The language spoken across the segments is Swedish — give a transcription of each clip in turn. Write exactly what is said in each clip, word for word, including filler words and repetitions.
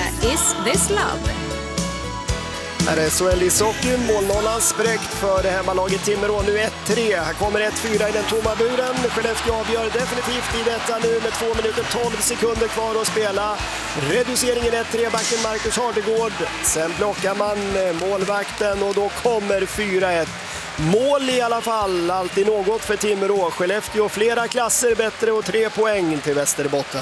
Is This Love? Här är S H L ishockey, målnollan spräckt för det hemmalaget Timrå. Nu ett tre, här kommer ett fyra i den tomma buren. Skellefteå avgör definitivt i detta nu med två minuter tolv sekunder kvar att spela. Reduceringen ett tre, backen Marcus Hardegård. Sen blockar man målvakten och då kommer fyra ett. Mål i alla fall, alltid något för Timrå. Skellefteå flera klasser bättre och tre poäng till Västerbotten.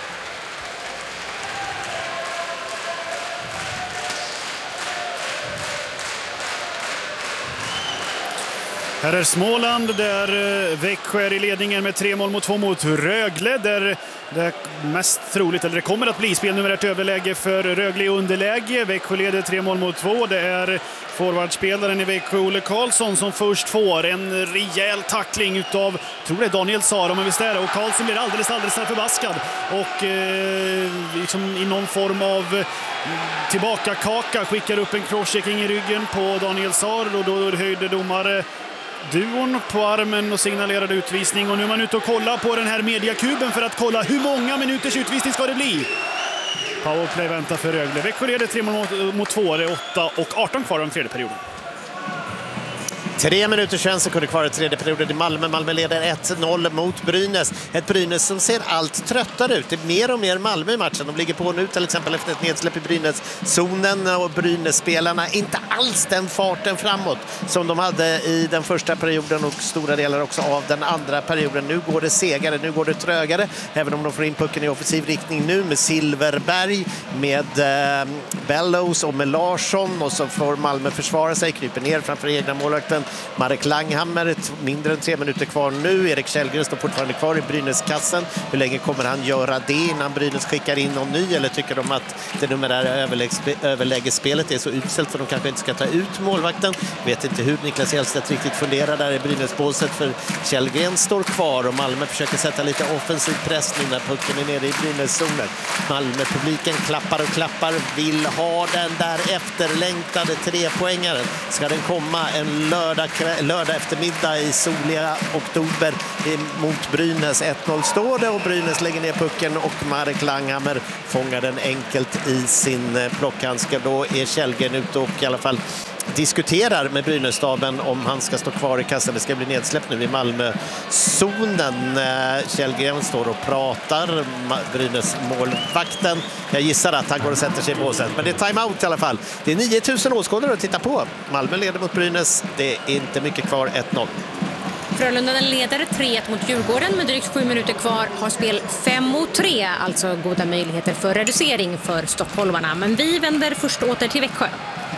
Här är Småland där Växjö är i ledningen med tre mål mot två mot Rögle. Där det är mest troligt, eller det kommer att bli spel nummer ett överläge för Rögle i underläge. Växjö leder tre mål mot två. Det är forwardspelaren i Växjö, Olle Karlsson, som först får en rejäl tackling utav, tror det är Daniel Sara, om man visst är det. Och Karlsson blir alldeles, alldeles förbaskad. Och eh, liksom i någon form av tillbaka kaka skickar upp en crosschecking i ryggen på Daniel Sara. Och då höjde domare duon på armen och signalerade utvisning. Och nu är man ute och kollar på den här mediakuben för att kolla hur många minuters utvisning ska det bli. Powerplay väntar för Rögle. Växjö leder tre mot, mot två, det är åtta och arton kvar om tredje perioden. Tre minuter tjugo sekunder kvar i tredje perioden i Malmö. Malmö leder ett noll mot Brynäs. Ett Brynäs som ser allt tröttare ut. Det är mer och mer Malmö i matchen. De ligger på nu till exempel efter ett nedsläpp i Brynäs-zonen. Och Brynäs-spelarna inte alls den farten framåt som de hade i den första perioden och stora delar också av den andra perioden. Nu går det segare, nu går det trögare. Även om de får in pucken i offensiv riktning nu med Silverberg, med eh, Bellows och med Larsson. Och så får Malmö försvara sig, kryper ner framför egna målvakten Marek Langhammer. Mindre än tre minuter kvar nu. Erik Källgren står fortfarande kvar i Brynäs-kassen. Hur länge kommer han göra det innan Brynäs skickar in någon ny? Eller tycker de att det numerära överlägesspelet är så uselt så de kanske inte ska ta ut målvakten? Vet inte hur Niklas Hjelstedt riktigt funderar där i Brynäs-båset, för Källgren står kvar och Malmö försöker sätta lite offensiv press nu när pucken är nere i Brynäs-zonen. Malmö-publiken klappar och klappar, vill ha den där efterlängtade trepoängaren. Ska den komma en lördag, lördag eftermiddag i soliga oktober mot Brynäs? ett noll står det och Brynäs lägger ner pucken och Marek Langhammer fångar den enkelt i sin plockhandske. Då är Källgren ute och i alla fall diskuterar med Brynässtaben om han ska stå kvar i kassan. Det ska bli nedsläpp nu i Malmö-zonen. Källgren står och pratar. Brynäs målvakten, jag gissar att han går och sätter sig i båset. Men det är timeout i alla fall. Det är nio tusen åskådare att titta på. Malmö leder mot Brynäs. Det är inte mycket kvar, ett noll. Frölunda leder tre ett mot Djurgården med drygt sju minuter kvar. Har spel fem mot tre, alltså goda möjligheter för reducering för stockholmarna. Men vi vänder först åter till Växjö.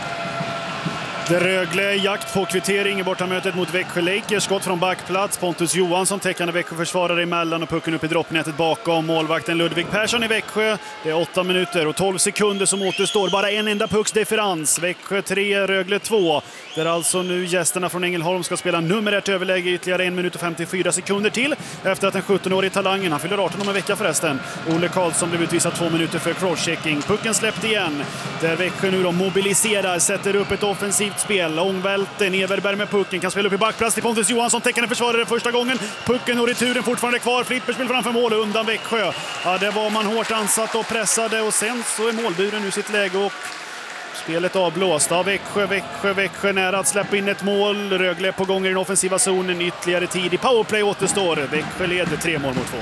Det Rögle jakt på kvittering i bortamötet mot Växjö Lakers. Skott från backplats. Pontus Johansson täckande Växjö försvarare emellan och pucken upp i droppnätet bakom målvakten Ludvig Persson i Växjö. Det är åtta minuter och tolv sekunder som återstår. Bara en enda pucksdifferens. Växjö tre, Rögle två. Där alltså nu gästerna från Ängelholm ska spela nummer ett överläge ytterligare en minut och femtiofyra sekunder till. Efter att den sjuttonårige talangen, han fyller arton om en vecka förresten, Olle Karlsson blev utvisad två minuter för crosschecking. Pucken släppt igen. Där Växjö nu då mobiliserar, sätter upp ett offensivt spel. Ångvälten, Everberg med pucken, kan spela upp i backplats till Pontus Johansson, täckande försvarare första gången. Pucken och returen fortfarande kvar. Flipperspel framför mål undan Växjö. Ja, det var man hårt ansatt och pressade och sen så är målburen nu sitt läge och spelet avblåst av Växjö. Växjö, Växjö nära att släppa in ett mål. Rögle på gång i den offensiva zonen. Ytterligare tid i powerplay återstår. Växjö leder tre mål mot två.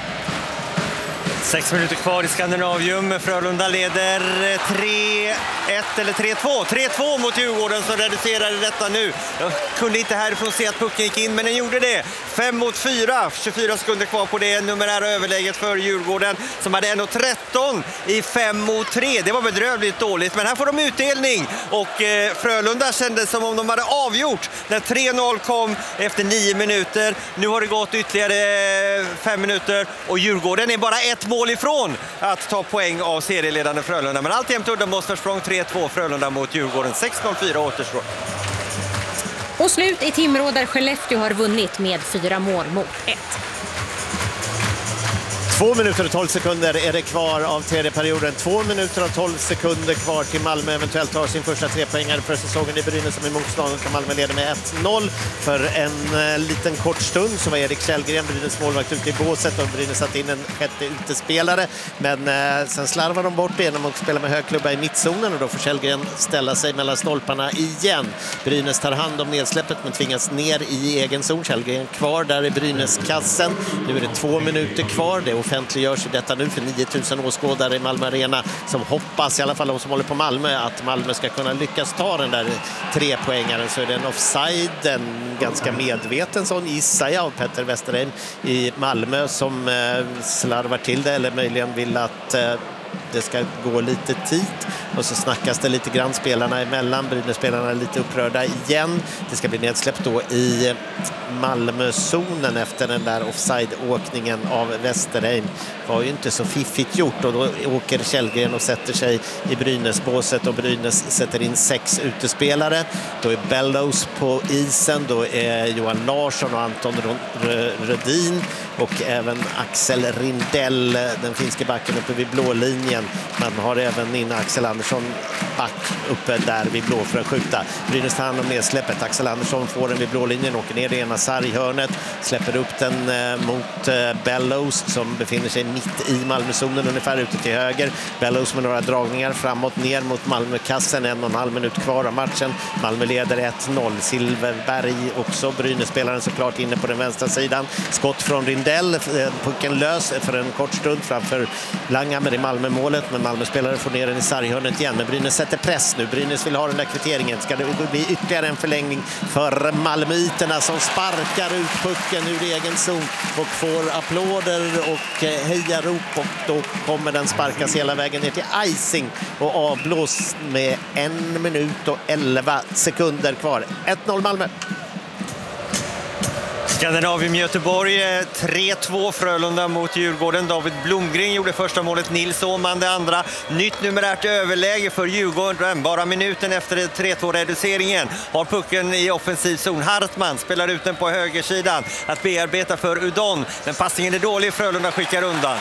Sex minuter kvar i Skandinavium. Frölunda leder tre ett eller tre två. tre två mot Djurgården som reducerade detta nu. Jag kunde inte härifrån se att pucken gick in, men den gjorde det. fem mot fyra. tjugofyra sekunder kvar på det numerära överläget för Djurgården som hade en tretton i fem mot tre. Det var bedrövligt dåligt, men här får de utdelning. Och eh, Frölunda kändes som om de hade avgjort när tre noll kom efter nio minuter. Nu har det gått ytterligare fem minuter och Djurgården är bara ett mål ifrån att ta poäng av serieledande Frölunda. Men alltjämt uddamålsförsprång tre två Frölunda mot Djurgården. sex noll fyra återstår. Och slut i Timrå där Skellefteå har vunnit med fyra mål mot ett. Två minuter och tolv sekunder är det kvar av tredje perioden. Två minuter och tolv sekunder kvar till Malmö eventuellt tar sin första trepoängare för säsongen i Brynäs som är motståndaren. Kan Malmö leda med ett noll. För en eh, liten kort stund så var Erik Källgren, Brynäs målvakt, ute i båset och Brynäs satt in en sjätte utespelare. Men eh, sen slarvar de bort det genom att spela med högklubba i mittzonen och då får Källgren ställa sig mellan stolparna igen. Brynäs tar hand om nedsläppet men tvingas ner i egen zon. Källgren kvar där i Brynäs-kassen. Nu är det två minuter kvar. Det offentliggörs i detta nu för nio tusen åskådare i Malmö Arena som hoppas, i alla fall de som håller på Malmö, att Malmö ska kunna lyckas ta den där trepoängaren. Så är det en offside, en ganska medveten sån, gissar jag, av Petter Westerheim i Malmö som eh, slarvar till det eller möjligen vill att eh, det ska gå lite tid och så snackas det lite grann spelarna emellan. Brynäs-spelarna är lite upprörda igen. Det ska bli nedsläppt då i Malmözonen efter den där offside-åkningen av Westerheim. Det var ju inte så fiffigt gjort och då åker Källgren och sätter sig i Brynäs-båset och Brynäs sätter in sex utespelare. Då är Bellows på isen, då är Johan Larsson och Anton Rödin och även Axel Rindell, den finske backen uppe vid blålinjen. Man har även in Axel Andersson back uppe där vid blå för att skjuta. Brynäs tar hand om nedsläppet. Axel Andersson får den vid blålinjen, åker ner det ena sarghörnet, släpper upp den eh, mot eh, Bellows som befinner sig mitt i Malmözonen ungefär ute till höger. Bellows med några dragningar framåt ner mot Malmökassen. En och en halv minut kvar av matchen. Malmö leder ett noll. Silverberg också, Brynäs-spelaren såklart inne på den vänstra sidan. Skott från Rindell, pucken lös för en kort stund framför Langhammer i Malmö-målet, men Malmö-spelare får ner den i sarghörnet igen. Men Brynäs sätter press nu. Brynäs vill ha den där kvitteringen. Ska det bli ytterligare en förlängning för malmöiterna som sparkar ut pucken ur egen zon och får applåder och hejarop och då kommer den sparkas hela vägen ner till icing och avblås med en minut och elva sekunder kvar. ett noll Malmö. Skandinavium Göteborg tre två Frölunda mot Djurgården. David Blomgren gjorde första målet, Nils Åman det andra. Nytt numerärt överläge för Djurgården. Bara minuten efter tre två reduceringen har pucken i offensiv zon. Hartman spelar ut den på högersidan att bearbeta för Udon. Men passningen är dålig, Frölunda skickar undan.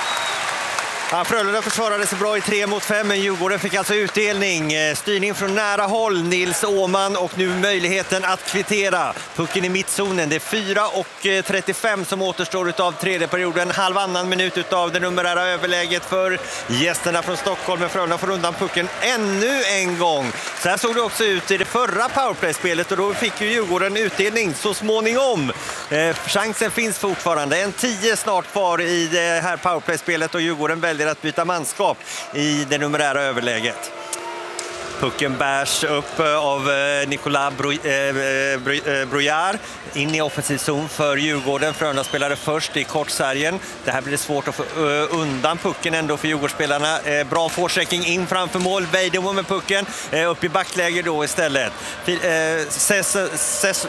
Ja, Frölunda försvarade sig bra i tre mot fem, men Djurgården fick alltså utdelning. Styrning från nära håll, Nils Åman, och nu möjligheten att kvittera. Pucken i mittzonen, det är fyra och trettiofem som återstår av tredje perioden. Halvannan minut av det numerära överläget för gästerna från Stockholm, men Frölunda får undan pucken ännu en gång. Så här såg det också ut i det förra powerplay-spelet och då fick ju Djurgården utdelning så småningom. Eh, chansen finns fortfarande. En tio snart kvar i det här powerplay-spelet och Djurgården väljer att byta manskap i det numerära överläget. Pucken bärs upp av Nicolas Brouillard in i offensiv zon för Djurgården. Frölunda spelade först i kortsärgen. Det här blir det svårt att få undan pucken ändå för Djurgårdsspelarna. Bra forechecking in framför mål. Vejdemo med pucken upp i backläge då istället. Ses, ses,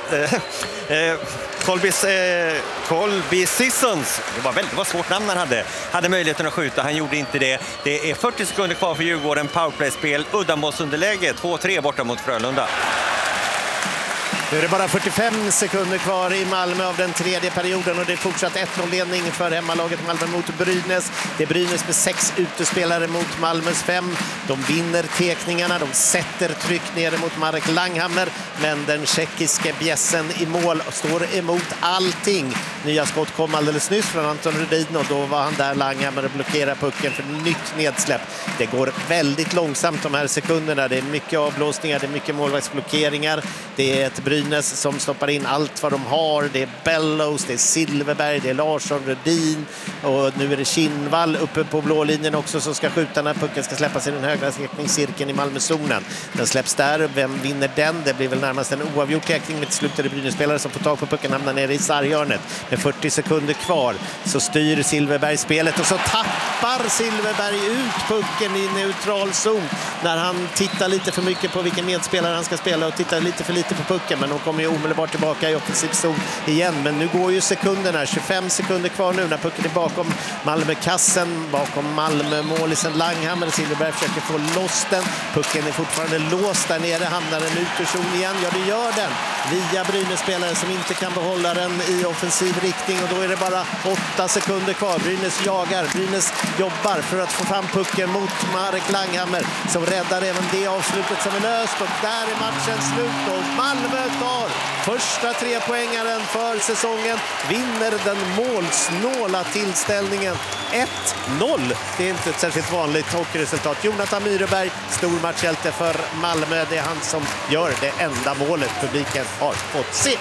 Colby, Colby Sissons, det var väldigt vad svårt namn han hade, hade möjligheten att skjuta. Han gjorde inte det. Det är fyrtio sekunder kvar för Djurgården. Powerplay-spel, uddamålsunderläge två tre borta mot Frölunda. Nu är det bara fyrtiofem sekunder kvar i Malmö av den tredje perioden och det är fortsatt ett noll-ledning för hemmalaget Malmö mot Brynäs. Det är Brynäs med sex utespelare mot Malmös fem. De vinner tekningarna, de sätter tryck nere mot Marek Langhammer, men den tjeckiske bjässen i mål står emot allting. Nya skott kom alldeles nyss från Anton Rödin och då var han där, Langhammer, och blockerar pucken för nytt nedsläpp. Det går väldigt långsamt de här sekunderna. Det är mycket avblåsningar, det är mycket målvaktsblockeringar. Det är ett Brynäs som stoppar in allt vad de har. Det är Bellows, det är Silverberg, det är Larsson, Rödin och nu är det Kinnvall uppe på blålinjen också som ska skjuta när pucken ska släppas i den högra teckningscirkeln i Malmözonen. Den släpps där. Vem vinner den? Det blir väl närmast en oavgjord teckning, men till slut är det Brynäs-spelare som får tag på pucken, hamnar nere i sarghörnet. Med fyrtio sekunder kvar så styr Silverberg spelet och så tappar Silverberg ut pucken i neutral zon när han tittar lite för mycket på vilken medspelare han ska spela och tittar lite för lite på pucken, men de kommer ju omedelbart tillbaka i offensiv zon igen. Men nu går ju sekunderna, tjugofem sekunder kvar nu när pucken är bakom Malmökassen, bakom Malmö-målisen Langhammer. Silverberg försöker få loss den. Pucken är fortfarande låst där nere, hamnar den ut ur zon igen. Ja, det gör den. via Brynäs-spelare som inte kan behålla den i offensiv riktning, och då är det bara åtta sekunder kvar. Brynäs jagar, Brynäs jobbar för att få fram pucken mot Marek Langhammer som räddar även det avslutet som är löst, och där är matchen slut och Malmö tar första trepoängaren för säsongen, vinner den målsnåla tillställningen ett noll. Det är inte ett särskilt vanligt hockeyresultat. Jonathan Myreberg, stor matchhjälte för Malmö. Det är han som gör det enda målet publiken har fått se.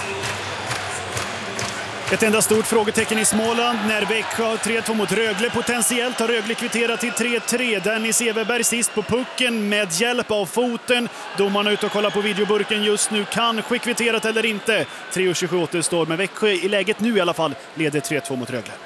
Ett enda stort frågetecken i Småland när Växjö har tre två mot Rögle. Potentiellt har Rögle kvitterat till tre tre. Dennis Everberg sist på pucken med hjälp av foten. Domarna ute och kollar på videoburken just nu. Kanske kvitterat eller inte. tre tjugosju återstår, men Växjö i läget nu i alla fall leder tre två mot Rögle.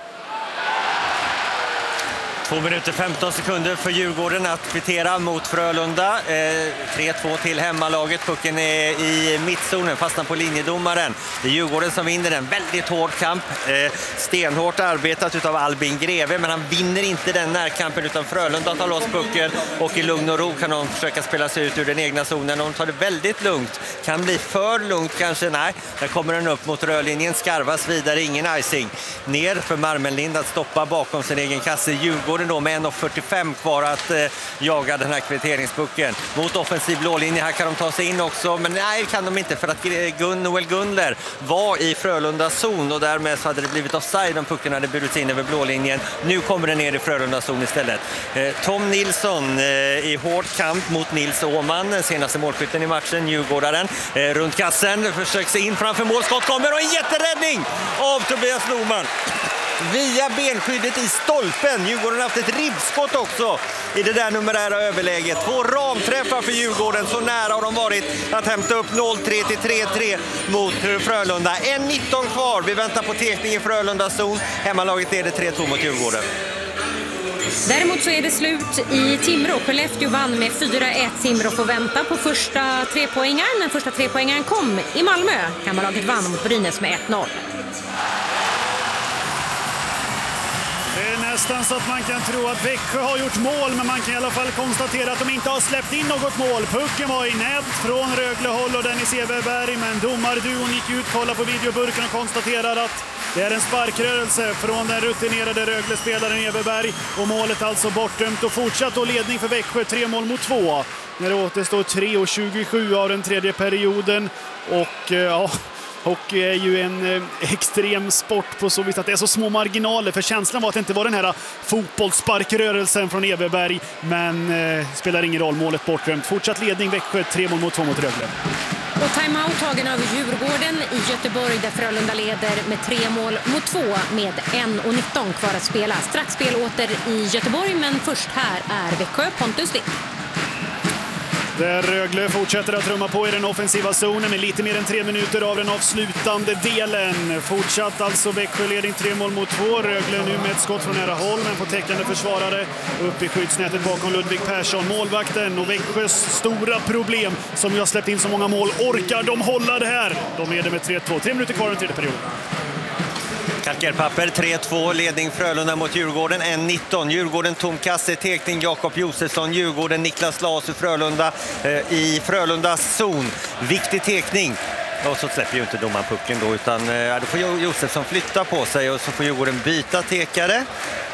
Två minuter femton sekunder för Djurgården att kvittera mot Frölunda. Eh, tre två till hemmalaget. Pucken är i mittzonen, fastnar på linjedomaren. Det är Djurgården som vinner en väldigt hård kamp. Eh, stenhårt arbetat av Albin Greve, men han vinner inte den närkampen, utan Frölunda tar loss pucken och i lugn och ro kan de försöka spela sig ut ur den egna zonen. De tar det väldigt lugnt. Kan bli för lugnt kanske. Nej, där kommer den upp mot rörlinjen. Skarvas vidare, ingen icing. Ner för Marmenlind att stoppa bakom sin egen kasse. Djurgården då med en fyrtiofem kvar att eh, jaga den här kvitteringspucken mot offensiv blålinje. Här kan de ta sig in också, men nej, kan de inte, för att Gun, Noel Gunler var i Frölundas zon och därmed så hade det blivit offside om pucken hade burits in över blålinjen. Nu kommer den ner i Frölundas zon istället. Eh, Tom Nilsson eh, i hård kamp mot Nils Åman, senaste målskytten i matchen, Djurgårdaren. Eh, runt kassen, försöker sig in framför målskott, kommer och en jätteräddning av Tobias Norman. Via benskyddet i stolpen. Djurgården har haft ett ribbskott också i det där numerära överläget. Två ramträffar för Djurgården. Så nära har de varit att hämta upp noll tre till tre tre mot Frölunda. en nitton kvar. Vi väntar på tekning i Frölundas zon. Hemmalaget leder tre två mot Djurgården. Däremot så är det slut i Timrå. Skellefteå vann med fyra ett. Timrå får vänta på första trepoängaren. Den första trepoängaren kom i Malmö. Hemmalaget vann mot Brynäs med ett noll. Det är nästan så att man kan tro att Växjö har gjort mål, men man kan i alla fall konstatera att de inte har släppt in något mål. Pucken var i nät från Röglehåll och Dennis Everberg, men domarduon gick ut, kollade på videoburken och konstaterar att det är en sparkrörelse från den rutinerade Rögle-spelaren Everberg, och målet alltså bortdömt och fortsatt och ledning för Växjö, tre mål mot två. När det återstår tre tjugosju av den tredje perioden, och ja... Hockey är ju en eh, extrem sport på så vis att det är så små marginaler, för känslan var att det inte var den här fotbollssparkrörelsen från Everberg, men eh, spelar ingen roll, målet bortdömt. Fortsatt ledning Växjö, tre mål mot två mot Rögle. Och timeout tagen av Djurgården i Göteborg där Frölunda leder med tre mål mot två med en nitton kvar att spela. Strax spel åter i Göteborg, men först här är Växjö, Pontus Witt. Där Rögle fortsätter att trumma på i den offensiva zonen med lite mer än tre minuter av den avslutande delen. Fortsatt alltså Växjö ledning tre mål mot två. Rögle nu med ett skott från nära håll, men får täckande försvarare upp i skyddsnätet bakom Ludvig Persson. Målvakten och Växjös stora problem som ju har släppt in så många mål. Orkar de hålla det här? De leder med tre två. Tre minuter kvar i den tredje perioden. Kalkerpapper, tre två, ledning Frölunda mot Djurgården, en nitton. Djurgården tom kasse, tekning Jakob Josefsson, Djurgården Niklas Lasu, Frölunda eh, i Frölundas zon. Viktig tekning. Och så släpper ju inte domaren pucken då, utan eh, då får Josefsson flytta på sig och så får Djurgården byta tekare.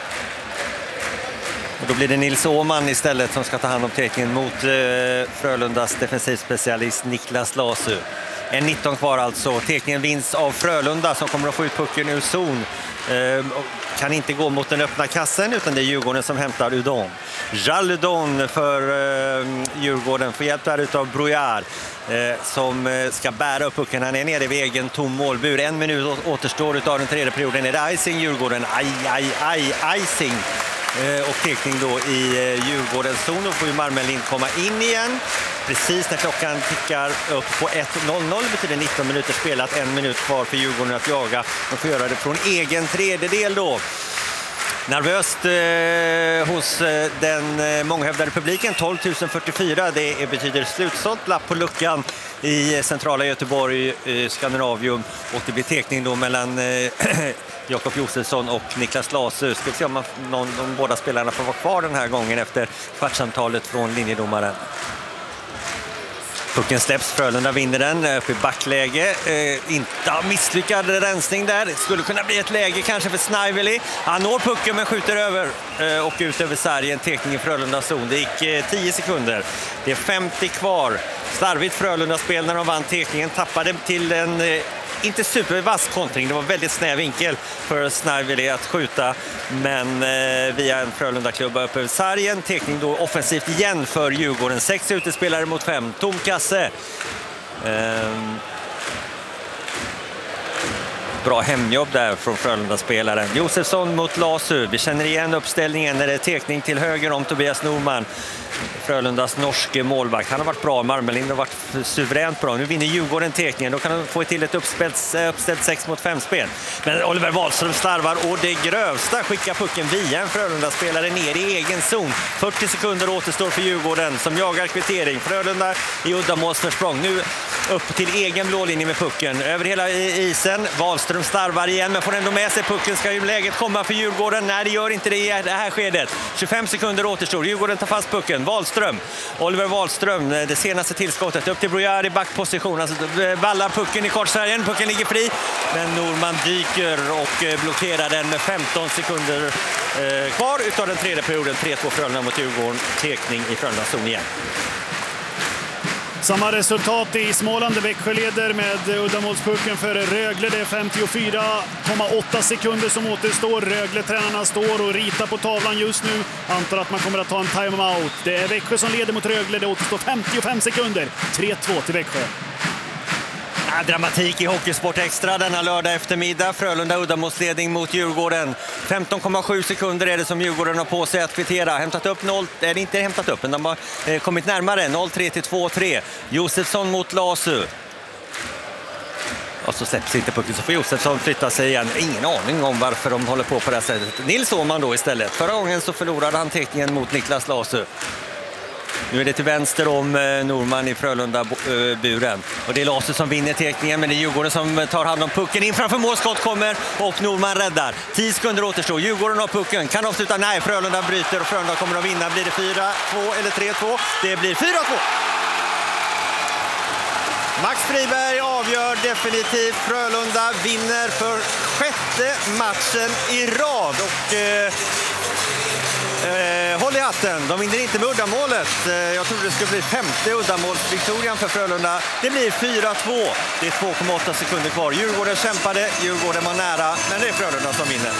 Och då blir det Nils Åman istället som ska ta hand om tekningen mot eh, Frölundas defensivspecialist Niklas Lasu. En nitton kvar alltså. Tekningen vinns av Frölunda som kommer att få ut pucken ur zon. Eh, kan inte gå mot den öppna kassen, utan det är Djurgården som hämtar Udon. Jal Udon för eh, Djurgården får hjälp där utav Brouillard eh, som eh, ska bära upp pucken. Han är nere vid egen tom målbur. En minut återstår utav den tredje perioden. Är det icing Djurgården? Aj, aj, aj, icing. Och tekning då i Djurgårdens zon. Då får ju Marmenlind komma in igen. Precis när klockan tickar upp på ett noll noll betyder nitton minuter spelat. En minut kvar för Djurgården att jaga. De får göra det från egen tredjedel då. Nervöst eh, hos eh, den eh, månghävdade publiken. tolv tusen fyrtiofyra, det betyder slutsålt. Lapp på luckan i centrala Göteborg, eh, Skandinavium. Och det blir tekning då mellan eh, Jakob Josefsson och Niklas Lasu. Ska vi se om man, någon, de båda spelarna får vara kvar den här gången efter kvartsamtalet från linjedomaren. Pucken släpps, Frölunda vinner den upp i backläge. Eh, inte misslyckad rensning där. Det skulle kunna bli ett läge kanske för Snively. Han når pucken men skjuter över eh, och ut över sargen. Tekning i Frölunda zon. Det gick eh, tio sekunder. Det är femtio kvar. Slarvigt Frölunda-spel när de vann tekningen. Tappade till en eh, inte supervass kontring. Det var väldigt snäv vinkel för Snively att skjuta. Men eh, via en Frölunda-klubba upp över sargen. Tekning då offensivt igen för Djurgården. Sex utespelare mot fem. Tom kasse. Ehm. Bra hemjobb där från Frölunda-spelaren. Josefsson mot Lasu. Vi känner igen uppställningen när det är tekning till höger om Tobias Norman. Frölundas norske målvakt. Han har varit bra. Marmelind har varit suveränt bra. Nu vinner Djurgården tekningen. Då kan de få till ett uppställt, uppställt sex mot fem spel. Men Oliver Wahlström starvar och det grövsta skickar pucken via en Frölunda-spelare ner i egen zon. fyrtio sekunder återstår för Djurgården som jagar kvittering. Frölunda i uddamålsförsprång. Nu upp till egen blålinje med pucken. Över hela isen. Wahlström starvar igen men får ändå med sig pucken. Ska ju läget komma för Djurgården? Nej, det gör inte det i det här skedet. tjugofem sekunder återstår. Djurgården tar fast pucken. Wahlström. Oliver Wahlström, det senaste tillskottet. Upp till Brojar i backposition. Alltså, ballar pucken i kortsargen. Pucken ligger fri. Men Norman dyker och blockerar den med femton sekunder eh, kvar utav den tredje perioden. tre två Frölunda mot Djurgården. Tekning i Frölunda zon igen. Samma resultat i Småland. Växjö leder med uddamålspucken för Rögle. Det är femtiofyra komma åtta sekunder som återstår. Rögle-tränarna står och ritar på tavlan just nu. Antar att man kommer att ta en timeout. Det är Växjö som leder mot Rögle. Det återstår femtiofem sekunder. tre två till Växjö. Ja, dramatik i Hockeysport Extra denna lördag eftermiddag. Frölunda uddamålsledning mot Djurgården. femton komma sju sekunder är det som Djurgården har på sig att kvittera. Hämtat upp noll, eller inte hämtat upp, men de har eh, kommit närmare. noll tre till två tre. Josefsson mot Lasu. Och så släpps inte pucken, så får Josefsson flytta sig igen. Ingen aning om varför de håller på på det här sättet. Nils Åhman då istället. Förra gången så förlorade han teckningen mot Niklas Lasu. Nu är det till vänster om Norman i Frölunda-buren. Och det är Lasu som vinner teckningen, men det är Djurgården som tar hand om pucken. In framför målskott kommer och Norman räddar. tio sekunder återstår. Djurgården har pucken. Kan avsluta? Nej, Frölunda bryter och Frölunda kommer att vinna. Blir det fyra två eller tre två? Det blir fyra två. Max Friberg avgör definitivt. Frölunda vinner för sjätte matchen i rad. Och... Eh, Eh, håll i hatten, de vinner inte med uddamålet. Eh, jag trodde det skulle bli femte uddamålsviktorian för Frölunda. Det blir fyra två. Det är två komma åtta sekunder kvar. Djurgården kämpade, Djurgården var nära, men det är Frölunda som vinner.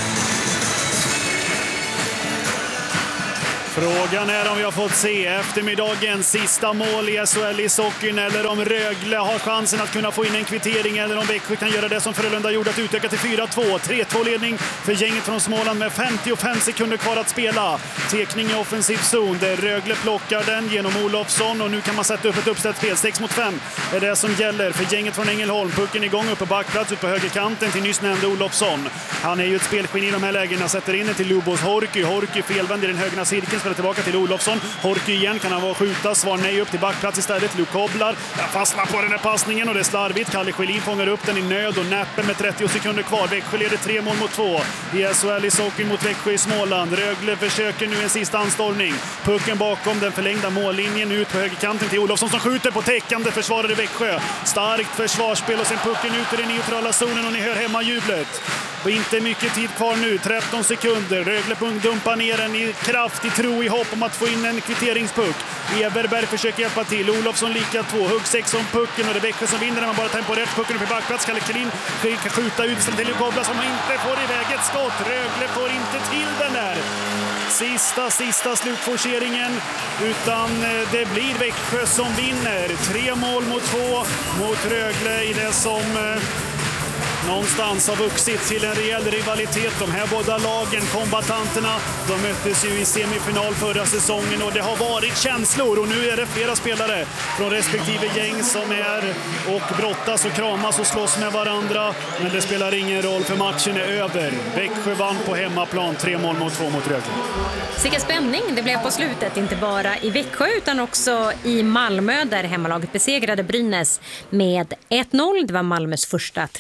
Frågan är om vi har fått se eftermiddagens sista mål i S H L i Sockin, eller om Rögle har chansen att kunna få in en kvittering, eller om Växjö kan göra det som Frölunda gjorde, att utöka till fyra två. tre två ledning för gänget från Småland med femtiofem sekunder kvar att spela. Tekning i offensiv zon där Rögle plockar den genom Olofsson, och nu kan man sätta upp ett uppställt spel. sex mot fem är det som gäller för gänget från Ängelholm. Pucken igång upp på backplats ut på högerkanten till nyss nämnde Olofsson. Han är ju ett spelskinn i de här lägena. Sätter in den till Lubos Horky. Horky felvänd i den högra cirkeln. Spelar tillbaka till Olofsson. Horky igen, kan han vara skjuta. Svar nej, upp till backplats istället. Luke Kobblar fastnar på den här passningen och det är slarvigt. Kalle Schelin fångar upp den i nöd och näppen med trettio sekunder kvar. Växjö leder tre mål mot två i S H L i Sockin mot Växjö i Småland. Rögle försöker nu en sista anstormning. Pucken bakom den förlängda mållinjen ut på högerkanten till Olofsson som skjuter på täckande försvarare Växjö. Starkt försvarsspel och sen pucken ut i den neutrala zonen och ni hör hemma jublet. Och inte mycket tid kvar nu, tretton sekunder. Rögle dumpar ner den i kraft, i tro, i hopp om att få in en kvitteringspuck. Everberg försöker hjälpa till. Olofsson lika två, hugg sex om pucken och det är Växjö som vinner när man bara temporärt pucken upp i backplats. Kalle Schelin kan skjuta ut till Lukobla som inte får iväg ett skott. Rögle får inte till den där. Sista, sista slutforceringen, utan det blir Växjö som vinner. Tre mål mot två mot Rögle i det som någonstans har vuxit till en rejäl rivalitet. De här båda lagen, kombatanterna, de möttes ju i semifinal förra säsongen och det har varit känslor, och nu är det flera spelare från respektive gäng som är och brottas och kramas och slåss med varandra, men det spelar ingen roll för matchen är över. Växjö vann på hemmaplan, tre mål mot två mot Rögle. Vilken spänning det blev på slutet, inte bara i Växjö utan också i Malmö där hemmalaget besegrade Brynäs med ett noll. Det var Malmös första tre poäng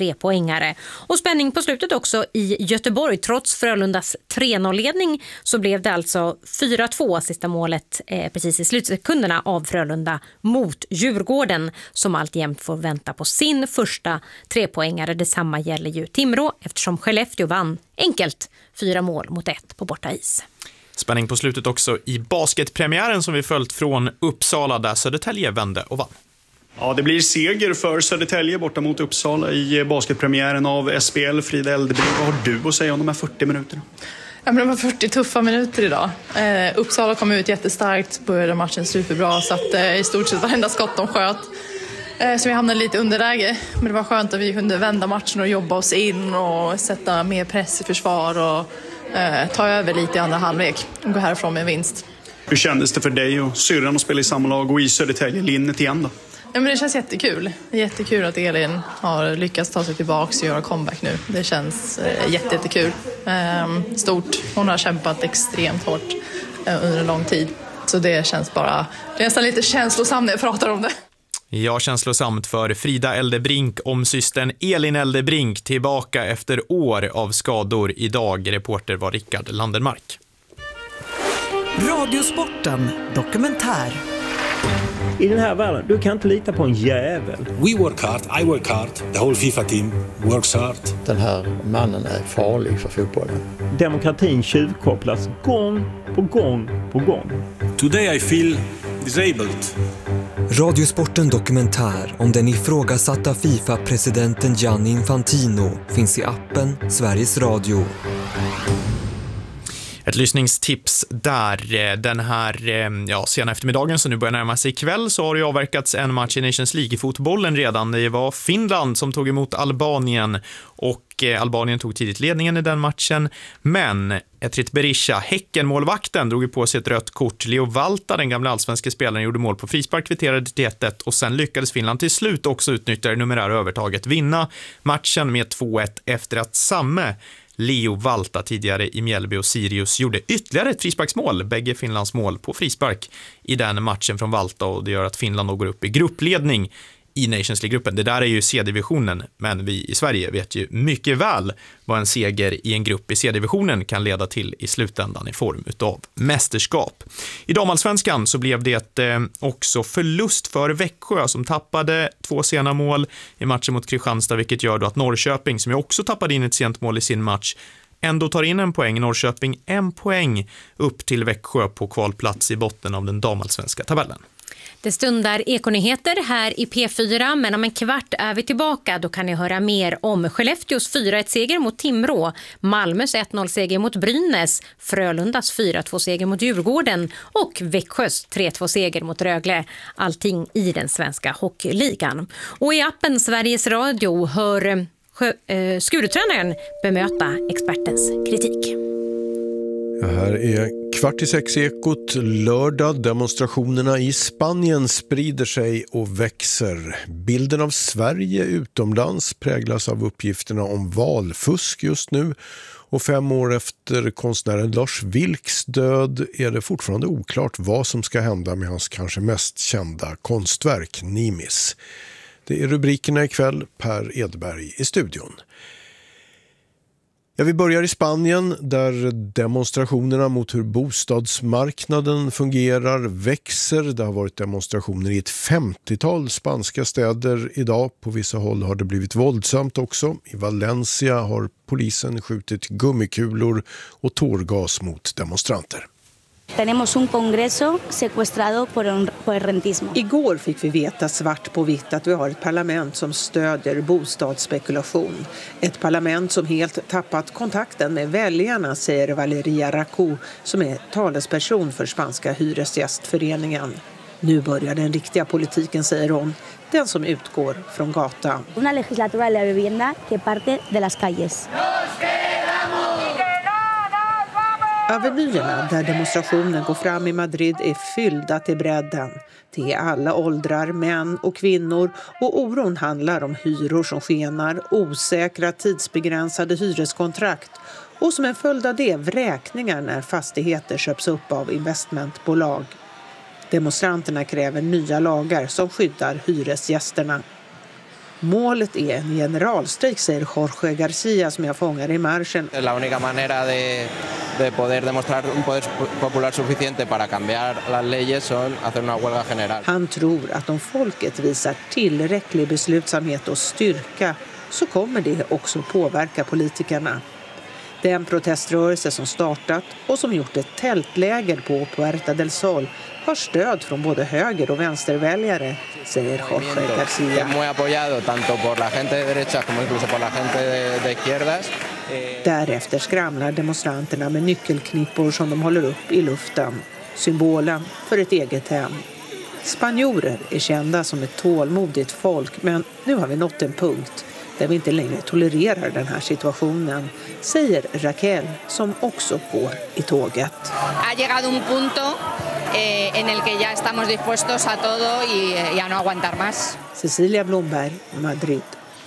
poängare. Och spänning på slutet också i Göteborg. Trots Frölundas tre noll-ledning så blev det alltså fyra två sista målet eh, precis i slutsekunderna av Frölunda mot Djurgården som alltjämt får vänta på sin första trepoängare. Detsamma gäller ju Timrå eftersom Skellefteå vann enkelt fyra mål mot ett på borta is. Spänning på slutet också i basketpremiären som vi följt från Uppsala där Södertälje vände och vann. Ja, det blir seger för Södertälje borta mot Uppsala i basketpremiären av S P L. Frida Eldebrink, vad har du att säga om de här fyrtio minuterna? Ja, men det var fyrtio tuffa minuter idag. Eh, Uppsala kom ut jättestarkt, började matchen superbra så att eh, i stort sett varenda skott de sköt. Eh, så vi hamnade lite underläge, men det var skönt att vi kunde vända matchen och jobba oss in och sätta mer press i försvar och eh, ta över lite i andra halvlek och gå härifrån med en vinst. Hur kändes det för dig och syrran att spela i samma lag och i Södertälje linnet igen då? Ja, men det känns jättekul. Det är jättekul att Elin har lyckats ta sig tillbaka och göra comeback nu. Det känns eh, jätte, jättekul. Eh, stort. Hon har kämpat extremt hårt eh, under en lång tid. Så det känns bara... Det är nästan lite känslosamt när jag pratar om det. Ja, känslosamt för Frida Eldebrink om systern Elin Eldebrink tillbaka efter år av skador. Idag reporter var Rickard Landenmark. Radiosporten dokumentär. I den här världen, du kan inte lita på en jävel. We work hard, I work hard, the whole FIFA team works hard. Den här mannen är farlig för fotbollen. Demokratin tjuvkopplas gång på gång på gång. Today I feel disabled. Radiosporten dokumentär om den ifrågasatta FIFA-presidenten Gianni Infantino finns i appen Sveriges Radio. Ett lyssningstips där den här ja, sena eftermiddagen som nu börjar närma sig ikväll så har det avverkats en match i Nations League i fotbollen redan. Det var Finland som tog emot Albanien och Albanien tog tidigt ledningen i den matchen. Men Etrit Berisha, Häckenmålvakten, drog ju på sig ett rött kort. Leo Valta, den gamla allsvenska spelaren, gjorde mål på frispark, kvitterade till ett ett och sen lyckades Finland till slut också utnyttja det numerära övertaget, vinna matchen med två ett efter att samme Leo Valta tidigare i Mjällby och Sirius gjorde ytterligare ett frisparksmål, bägge Finlands mål på frispark i den matchen från Valta, och det gör att Finland då går upp i gruppledning i Nations League-gruppen. Det där är ju C-divisionen, men vi i Sverige vet ju mycket väl vad en seger i en grupp i C-divisionen kan leda till i slutändan i form utav mästerskap. I damallsvenskan så blev det eh, också förlust för Växjö som tappade två sena mål i matchen mot Kristianstad, vilket gör då att Norrköping, som ju också tappade in ett sent mål i sin match, ändå tar in en poäng. Norrköping en poäng upp till Växjö på kvalplats i botten av den damallsvenska tabellen. Det stundar ekonyheter här i P fyra, men om en kvart är vi tillbaka. Då kan ni höra mer om Skellefteås fyra ett-seger mot Timrå, Malmös ett noll-seger mot Brynäs, Frölundas fyra två-seger mot Djurgården och Växjös tre två-seger mot Rögle. Allting i den svenska hockeyligan. Och i appen Sveriges Radio hör eh, skuretränaren bemöta expertens kritik. Ja, här är kvart i sex ekot lördag. Demonstrationerna i Spanien sprider sig och växer. Bilden av Sverige utomlands präglas av uppgifterna om valfusk just nu. Och fem år efter konstnären Lars Vilks död är det fortfarande oklart vad som ska hända med hans kanske mest kända konstverk, Nimis. Det är rubrikerna ikväll. Per Edberg i studion. Ja, vi börjar i Spanien där demonstrationerna mot hur bostadsmarknaden fungerar växer. Det har varit demonstrationer i ett femtiotal spanska städer idag. På vissa håll har det blivit våldsamt också. I Valencia har polisen skjutit gummikulor och tårgas mot demonstranter. Tenemos un congreso secuestrado por, un, por el rentismo. Igår fick vi veta svart på vitt att vi har ett parlament som stödjer bostadsspekulation. Ett parlament som helt tappat kontakten med väljarna, säger Valeria Racu, som är talesperson för spanska hyresgästföreningen. Nu börjar den riktiga politiken, säger hon, den som utgår från gatan. Una legislatura de la vivienda que parte de las calles. Avenyerna där demonstrationen går fram i Madrid är fyllda till bredden. Det är alla åldrar, män och kvinnor, och oron handlar om hyror som skenar, osäkra tidsbegränsade hyreskontrakt och som en följd av det vräkningar när fastigheter köps upp av investmentbolag. Demonstranterna kräver nya lagar som skyddar hyresgästerna. Målet är en generalstrejk, säger Jorge Garcia som jag fångar i marschen. La única manera de, de poder demostrar un poder popular suficiente para cambiar las leyes son hacer una huelga general. Han tror att om folket visar tillräcklig beslutsamhet och styrka så kommer det också påverka politikerna. Den proteströrelse som startat och som gjort ett tältläger på Puerta del Sol har stöd från både höger- och vänsterväljare, säger Jorge Garcia. Därefter skramlar demonstranterna med nyckelknippor som de håller upp i luften, symbolen för ett eget hem. Spanjorer är kända som ett tålmodigt folk, men nu har vi nått en punkt där vi inte längre tolererar den här situationen, säger Raquel som också går i tåget. Ha llegado un punto eh, en el que ya estamos dispuestos a todo y, y a no aguantar más. Cecilia Blomberg, Madrid.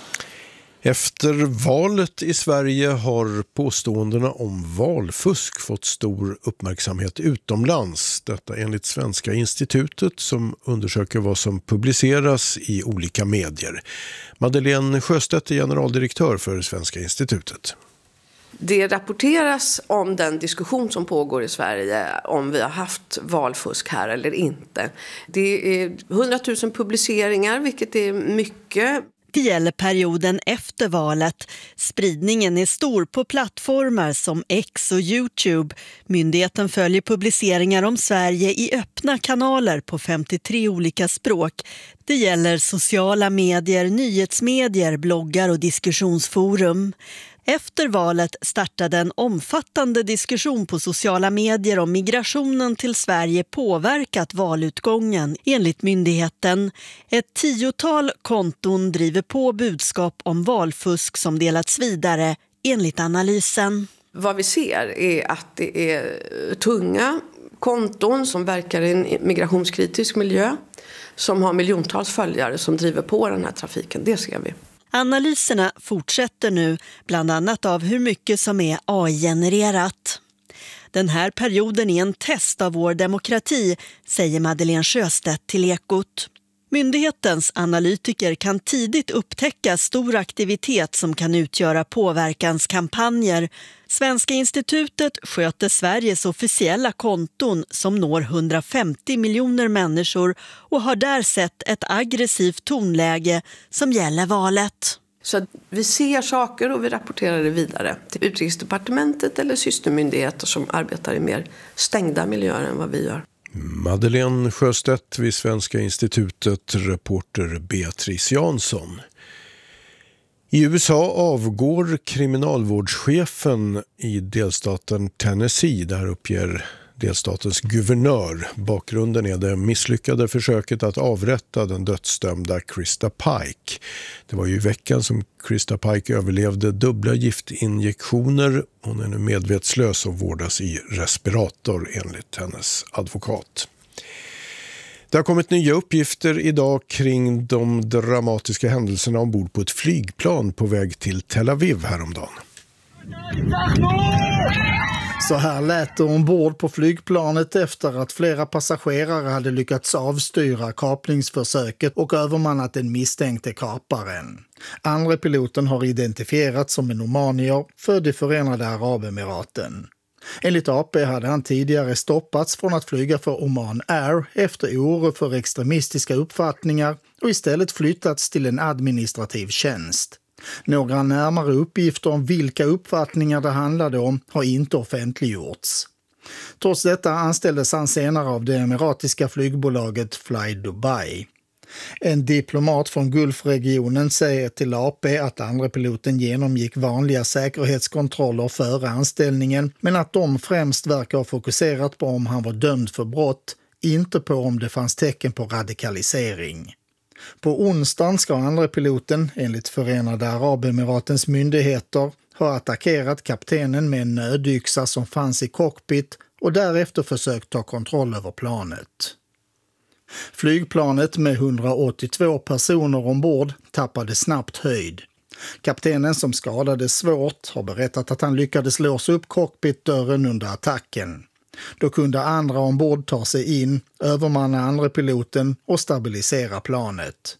Efter valet i Sverige har påståendena om valfusk fått stor uppmärksamhet utomlands. Detta enligt Svenska institutet som undersöker vad som publiceras i olika medier. Madeleine Sjöstedt är generaldirektör för Svenska institutet. Det rapporteras om den diskussion som pågår i Sverige om vi har haft valfusk här eller inte. Det är hundratusen publiceringar, vilket är mycket. Det gäller perioden efter valet. Spridningen är stor på plattformar som X och YouTube. Myndigheten följer publiceringar om Sverige i öppna kanaler på femtiotre olika språk. Det gäller sociala medier, nyhetsmedier, bloggar och diskussionsforum. Efter valet startade en omfattande diskussion på sociala medier om migrationen till Sverige påverkat valutgången, enligt myndigheten. Ett tiotal konton driver på budskap om valfusk som delats vidare, enligt analysen. Vad vi ser är att det är tunga konton som verkar i en migrationskritisk miljö, som har miljontals följare som driver på den här trafiken. Det ser vi. Analyserna fortsätter nu, bland annat av hur mycket som är A I-genererat. Den här perioden är en test av vår demokrati, säger Madeleine Sjöstedt till Ekot. Myndighetens analytiker kan tidigt upptäcka stor aktivitet som kan utgöra påverkanskampanjer. Svenska institutet sköter Sveriges officiella konton som når hundrafemtio miljoner människor och har där sett ett aggressivt tonläge som gäller valet. Så vi ser saker och vi rapporterar det vidare till Utrikesdepartementet eller systermyndigheter som arbetar i mer stängda miljöer än vad vi gör. Madeleine Sjöstedt vid Svenska institutet, reporter Beatrice Jansson. I U S A avgår kriminalvårdschefen i delstaten Tennessee, där uppger delstatens guvernör. Bakgrunden är det misslyckade försöket att avrätta den dödsdömda Krista Pike. Det var ju i veckan som Krista Pike överlevde dubbla giftinjektioner. Hon är nu medvetslös och vårdas i respirator enligt hennes advokat. Det har kommit nya uppgifter idag kring de dramatiska händelserna ombord på ett flygplan på väg till Tel Aviv häromdagen. Så här lät det ombord på flygplanet efter att flera passagerare hade lyckats avstyra kapningsförsöket och övermannat den misstänkte kaparen. Andra piloten har identifierats som en omanier född i Förenade Arabemiraten. Enligt A P hade han tidigare stoppats från att flyga för Oman Air efter oro för extremistiska uppfattningar och istället flyttats till en administrativ tjänst. Några närmare uppgifter om vilka uppfattningar det handlade om har inte offentliggjorts. Trots detta anställdes han senare av det emiratiska flygbolaget Fly Dubai. En diplomat från Gulfregionen säger till A P att andra piloten genomgick vanliga säkerhetskontroller före anställningen, men att de främst verkar ha fokuserat på om han var dömd för brott, inte på om det fanns tecken på radikalisering. På onsdagen ska andra piloten, enligt Förenade Arabemiratens myndigheter, ha attackerat kaptenen med en nödyxa som fanns i cockpit och därefter försökt ta kontroll över planet. Flygplanet med hundraåttiotvå personer ombord tappade snabbt höjd. Kaptenen, som skadades svårt, har berättat att han lyckades låsa upp cockpitdörren under attacken. Då kunde andra ombord ta sig in, övermanna andra piloten och stabilisera planet.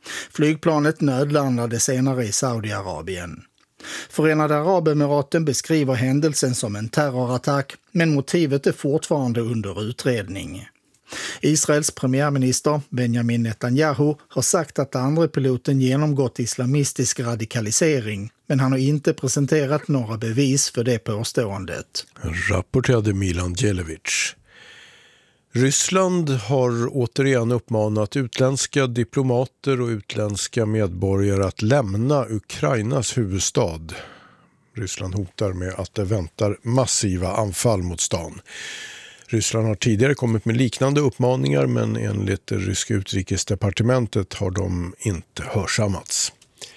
Flygplanet nödlandade senare i Saudiarabien. Förenade Arabemiraten beskriver händelsen som en terrorattack, men motivet är fortfarande under utredning. Israels premiärminister Benjamin Netanyahu har sagt att andra piloten genomgått islamistisk radikalisering, men han har inte presenterat några bevis för det påståendet. Rapporterade Milan Djelevic. Ryssland har återigen uppmanat utländska diplomater och utländska medborgare att lämna Ukrainas huvudstad. Ryssland hotar med att det väntar massiva anfall mot stan. Ryssland har tidigare kommit med liknande uppmaningar, men enligt det ryska utrikesdepartementet har de inte hörsammats.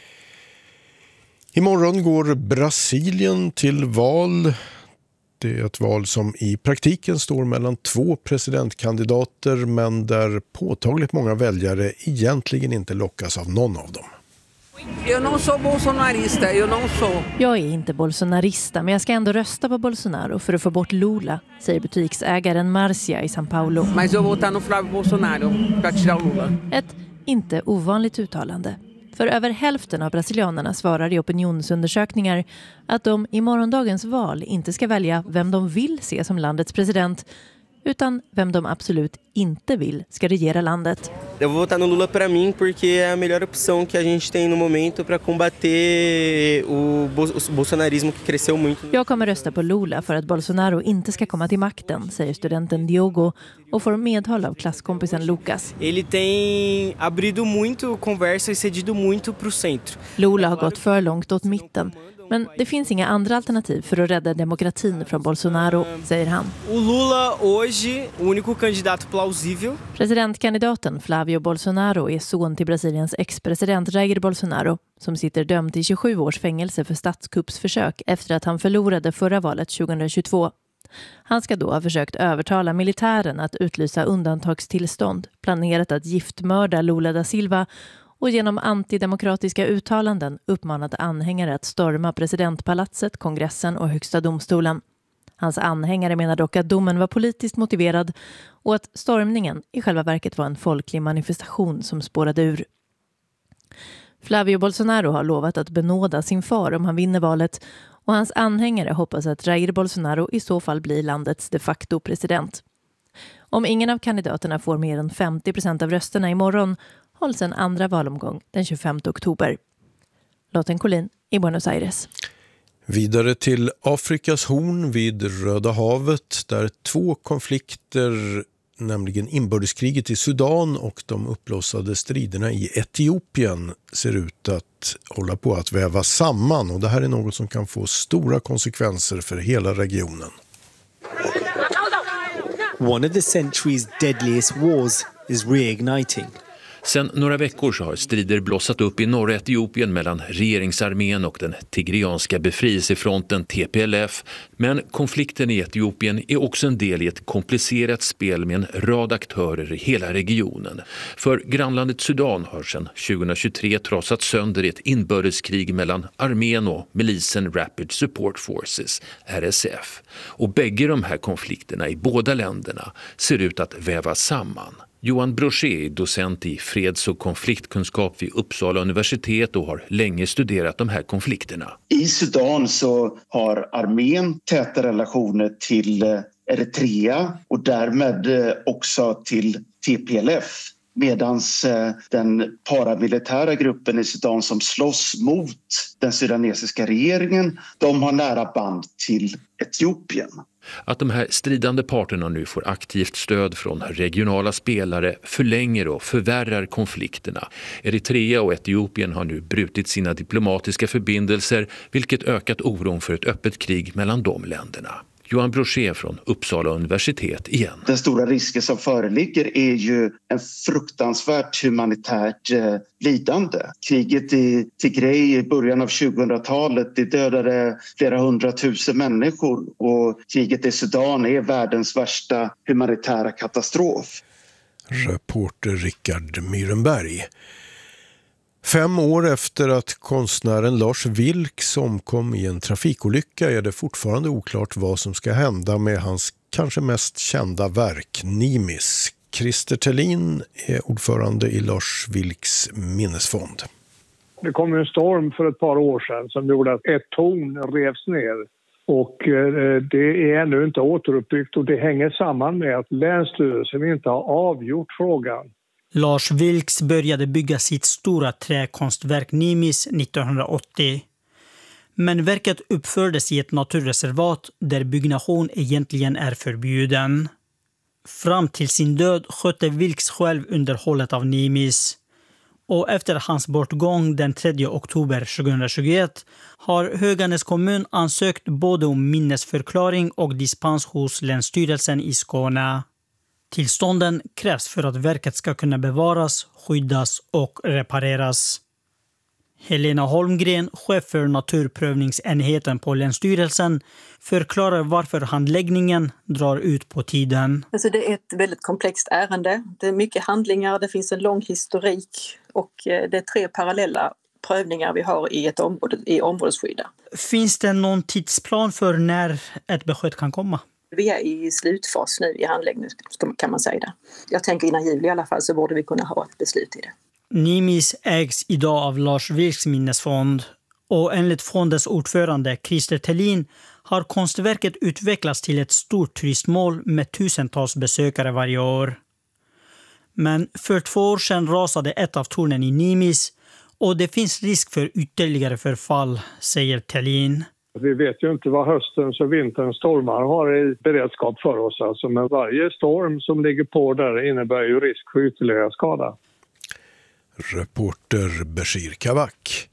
Imorgon går Brasilien till val. Det är ett val som i praktiken står mellan två presidentkandidater, men där påtagligt många väljare egentligen inte lockas av någon av dem. Jag não sou bolsonarista, eu não sou. Jag är inte bolsonarista, men jag ska ändå rösta på Bolsonaro för att få bort Lula, säger butiksägaren Marcia i São Paulo. Mas eu vou votar no Flávio Bolsonaro para tirar o Lula. Ett inte ovanligt uttalande. För över hälften av brasilianerna svarar i opinionsundersökningar att de i morgondagens val inte ska välja vem de vill se som landets president, utan vem de absolut inte vill ska regera landet. Jag vill vota no Lula para mim porque é a melhor opção que a gente tem no momento para combater o bolsonarismo que cresceu muito. Jag kommer rösta på Lula för att Bolsonaro inte ska komma till makten, säger studenten Diogo och får medhåll av klasskompisen Lucas. Ele tem abrido muito conversa e cedido muito pro centro. Lula har gått för långt åt mitten. Men det finns inga andra alternativ för att rädda demokratin från Bolsonaro, säger han. O Lula hoje, o único candidato plausível. Presidentkandidaten Flávio Bolsonaro är son till Brasiliens ex-president Jair Bolsonaro, som sitter dömd till tjugosju års fängelse för statskuppsförsök efter att han förlorade förra valet tjugohundratjugotvå. Han ska då ha försökt övertala militären att utlysa undantagstillstånd, planerat att giftmörda Lula da Silva och genom antidemokratiska uttalanden uppmanade anhängare att storma presidentpalatset, kongressen och högsta domstolen. Hans anhängare menar dock att domen var politiskt motiverad och att stormningen i själva verket var en folklig manifestation som spårade ur. Flávio Bolsonaro har lovat att benåda sin far om han vinner valet, och hans anhängare hoppas att Jair Bolsonaro i så fall blir landets de facto president. Om ingen av kandidaterna får mer än femtio procent av rösterna imorgon hålls en andra valomgång den tjugofemte oktober. Lotten Collin i Buenos Aires. Vidare till Afrikas horn vid Röda havet, där två konflikter, nämligen inbördeskriget i Sudan och de uppblossade striderna i Etiopien, ser ut att hålla på att väva samman, och det här är något som kan få stora konsekvenser för hela regionen. One of the century's deadliest wars is reigniting. Sedan några veckor så har strider blossat upp i norra Etiopien mellan regeringsarmén och den tigrianska befrielsefronten T P L F. Men konflikten i Etiopien är också en del i ett komplicerat spel med en rad aktörer i hela regionen. För grannlandet Sudan har sedan tjugohundratjugotre trasat sönder i ett inbördeskrig mellan armén och milisen Rapid Support Forces, R S F. Och bägge de här konflikterna i båda länderna ser ut att väva samman. Johan Brochet är docent i freds- och konfliktkunskap vid Uppsala universitet och har länge studerat de här konflikterna. I Sudan så har armén täta relationer till Eritrea och därmed också till T P L F. Medan den paramilitära gruppen i Sudan som slåss mot den sudanesiska regeringen, de har nära band till Etiopien. Att de här stridande parterna nu får aktivt stöd från regionala spelare förlänger och förvärrar konflikterna. Eritrea och Etiopien har nu brutit sina diplomatiska förbindelser, vilket ökat oron för ett öppet krig mellan de länderna. Johan Brochet från Uppsala universitet igen. Den stora risken som föreligger är ju en fruktansvärt humanitärt eh, lidande. Kriget i Tigray i början av tjugohundratalet, det dödade flera hundratusen människor, och kriget i Sudan är världens värsta humanitära katastrof. Reporter Rickard Myrenberg. Fem år efter att konstnären Lars Vilks omkom i en trafikolycka är det fortfarande oklart vad som ska hända med hans kanske mest kända verk, Nimis. Christer Thelin är ordförande i Lars Vilks minnesfond. Det kom en storm för ett par år sedan som gjorde att ett torn revs ner. Och det är ännu inte återuppbyggt och det hänger samman med att Länsstyrelsen inte har avgjort frågan. Lars Vilks började bygga sitt stora träkonstverk Nimis nittonhundraåttio. Men verket uppfördes i ett naturreservat där byggnation egentligen är förbjuden. Fram till sin död skötte Vilks själv underhållet av Nimis. Och efter hans bortgång den tredje oktober tjugohundratjugoett har Höganäs kommun ansökt både om minnesförklaring och dispens hos Länsstyrelsen i Skåne. Tillstånden krävs för att verket ska kunna bevaras, skyddas och repareras. Helena Holmgren, chef för naturprövningsenheten på Länsstyrelsen, förklarar varför handläggningen drar ut på tiden. Alltså det är ett väldigt komplext ärende. Det är mycket handlingar, det finns en lång historik och det är tre parallella prövningar vi har i ett område, i områdesskydda. Finns det någon tidsplan för när ett besked kan komma? Vi är i slutfas nu i handläggningen kan man säga det. Jag tänker innan jul i alla fall så borde vi kunna ha ett beslut i det. Nimis ägs idag av Lars Vilks minnesfond och enligt fondens ordförande Christer Thelin har konstverket utvecklats till ett stort turistmål med tusentals besökare varje år. Men för två år sedan rasade ett av tornen i Nimis och det finns risk för ytterligare förfall, säger Thelin. Vi vet ju inte vad höstens och vinterns stormar har i beredskap för oss. Alltså, men varje storm som ligger på där innebär ju risk för ytterligare skada. Reporter Bashir Kavak.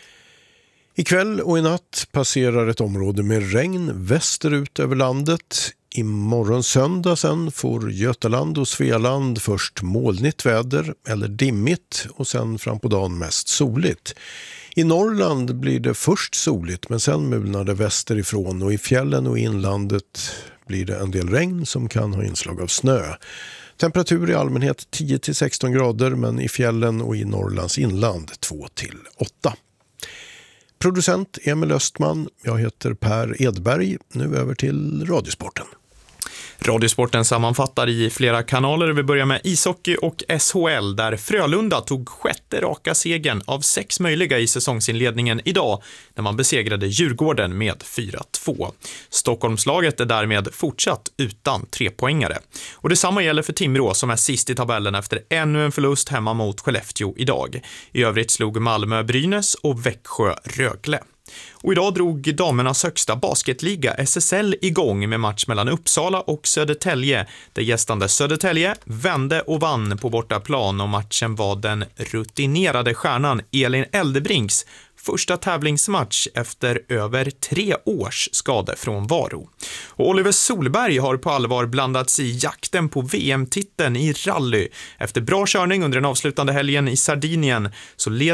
Ikväll och i natt passerar ett område med regn västerut över landet. Imorgon söndag sen får Götaland och Svealand först molnigt väder eller dimmigt och sen fram på dagen mest soligt. I Norrland blir det först soligt men sen mulnar det västerifrån och i fjällen och inlandet blir det en del regn som kan ha inslag av snö. Temperatur i allmänhet tio till sexton grader men i fjällen och i Norrlands inland två till åtta. Producent Emil Östman, jag heter Per Edberg. Nu över till Radiosporten. Radiosporten sammanfattar i flera kanaler. Vi börjar med ishockey och S H L där Frölunda tog sjätte raka segern av sex möjliga i säsongsinledningen idag när man besegrade Djurgården med fyra två. Stockholmslaget är därmed fortsatt utan trepoängare. Och detsamma gäller för Timrå som är sist i tabellen efter ännu en förlust hemma mot Skellefteå idag. I övrigt slog Malmö Brynäs och Växjö Rögle. Och idag drog damernas högsta basketliga S S L igång med match mellan Uppsala och Södertälje där gästande Södertälje vände och vann på bortaplan och matchen var den rutinerade stjärnan Elin Eldebrinks första tävlingsmatch efter över tre års skadefrånvaro. Och Oliver Solberg har på allvar blandats i jakten på V M-titeln i rally. Efter bra körning under den avslutande helgen i Sardinien så led